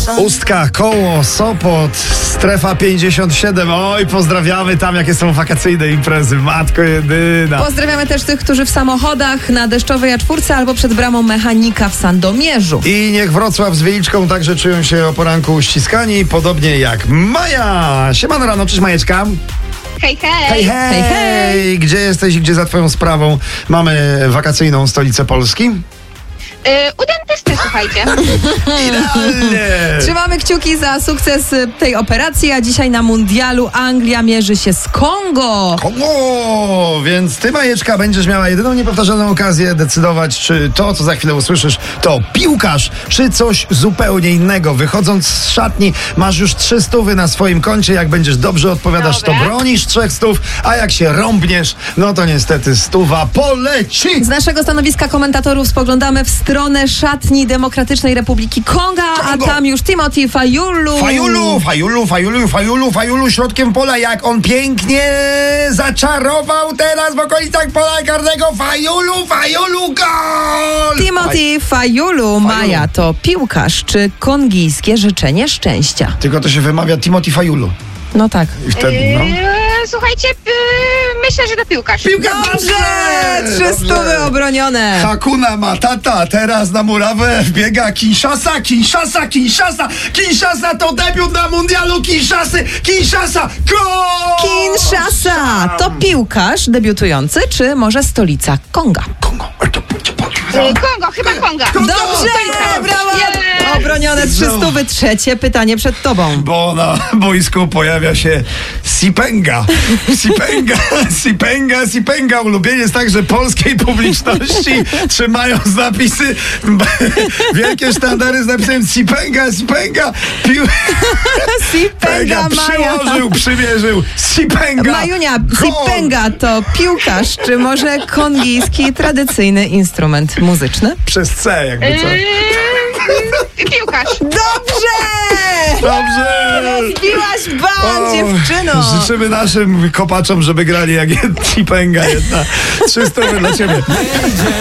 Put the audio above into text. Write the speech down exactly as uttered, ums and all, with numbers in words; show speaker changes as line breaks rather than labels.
Ustka, Koło, Sopot, Strefa pięćdziesiąt siedem. Oj, pozdrawiamy tam, jakie są wakacyjne imprezy. Matko jedyna.
Pozdrawiamy też tych, którzy w samochodach na Deszczowej A cztery albo przed bramą mechanika w Sandomierzu.
I niech Wrocław z Wieliczką także czują się o poranku ściskani, podobnie jak Maja. Siemano rano, cześć Majeczka.
Hej, hej!
Hej, hej,
Hej, hej.
Gdzie jesteś i gdzie za twoją sprawą mamy wakacyjną stolicę Polski?
Yy, u dentysty, słuchajcie.
Idealnie!
Trzymamy kciuki za sukces tej operacji, a dzisiaj na mundialu Anglia mierzy się z Kongo.
Kongo! Więc ty, Majeczka, będziesz miała jedyną niepowtarzalną okazję decydować, czy to, co za chwilę usłyszysz, to piłkarz, czy coś zupełnie innego. Wychodząc z szatni, masz już trzy stówy na swoim koncie. Jak będziesz dobrze odpowiadać,
Dobra.
to bronisz trzech stów, a jak się rąbniesz, no to niestety stuwa poleci!
Z naszego stanowiska komentatorów spoglądamy w stronę szatni Demokratycznej Republiki Konga,
Kongo.
a tam już Timothy Fayulu.
Fajulu, Fajulu, Fajulu, Fajulu, Fajulu środkiem pola, jak on pięknie zaczarował teraz w okolicach pola karnego. Fajulu, Fajulu, gol!
Timothy Fayulu, Maja, to piłkarz czy kongijskie życzenie szczęścia?
Tylko to się wymawia Timothy Fajulu.
No tak.
I wtedy, no.
Yy, słuchajcie, yy, myślę, że to piłkarz.
Piłka
Dobrze! Trzy stówy obronione.
Hakuna Matata, teraz na murawę wbiega Kinshasa, Kinshasa, Kinshasa, Kinshasa to debiut na mundialu Kinshasy, Kinshasa, gol!
Kinshasa to piłkarz debiutujący, czy może stolica Konga?
Kongo,
Yy, Kongo, chyba Konga.
Kongo!
Dobrze! Brawo!
Jest!
Obronione trzy stówy. Trzecie pytanie przed tobą.
Bo na boisku pojawia się Sipenga. Sipenga, Sipenga, Sipenga. Ulubieniec także polskiej publiczności. Trzymając napisy, wielkie sztandary z napisem Sipenga, Sipenga. Pił...
Sipenga Maja.
Przyłożył, przymierzył. Sipenga.
Majunia,
Gol.
Sipenga to piłkarz, czy może kongijski tradycyjny instrument muzyczny?
Przez C jakby co.
Yy, piłkarz.
Dobrze!
Dobrze.
Rozbiłaś ban,
O,
dziewczyno!
Życzymy naszym kopaczom, żeby grali jak Sipenga jedna. Trzy stówy dla ciebie.